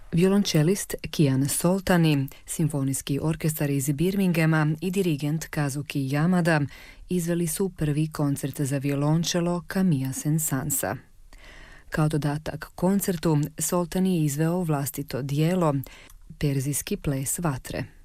Violončelist Kian Soltani, simfonijski orkestar iz Birminghama i dirigent Kazuki Yamada izveli su prvi koncert za violončelo Kamiya Saint-Sansa. Kao dodatak koncertu, Soltani je izveo vlastito dijelo, Perzijski ples vatre.